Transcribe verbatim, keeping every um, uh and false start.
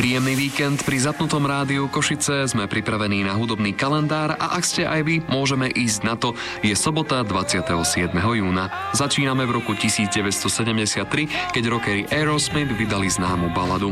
Príjemný víkend pri zapnutom rádiu Košice, sme pripravení na hudobný kalendár a ak ste aj vy, môžeme ísť na to. Je sobota dvadsiateho siedmeho júna. Začíname v roku devätnásťsedemdesiattri, keď rockeri Aerosmith vydali známu baladu.